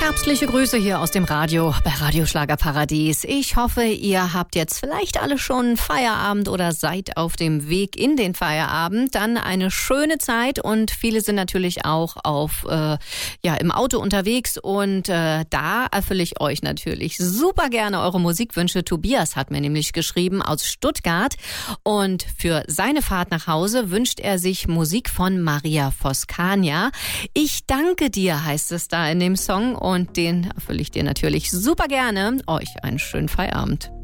Herzliche Grüße hier aus dem Radio bei Radio Schlagerparadies. Ich hoffe, ihr habt jetzt vielleicht alle schon Feierabend oder seid auf dem Weg in den Feierabend. Dann eine schöne Zeit und viele sind natürlich auch im Auto unterwegs und da erfülle ich euch natürlich super gerne eure Musikwünsche. Tobias hat mir nämlich geschrieben aus Stuttgart und für seine Fahrt nach Hause wünscht er sich Musik von Maria Foscania. Ich danke dir, heißt es da in dem Song. Und den erfülle ich dir natürlich super gerne. Euch einen schönen Feierabend.